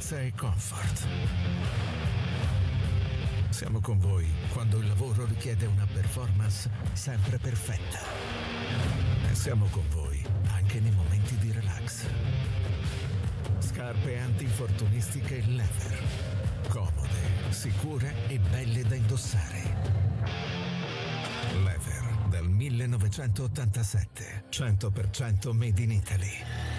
sicurezza e comfort. Siamo con voi quando il lavoro richiede una performance sempre perfetta. E siamo con voi anche nei momenti di relax. Scarpe antinfortunistiche Leather. Comode, sicure e belle da indossare. Leather del 1987. 100% made in Italy.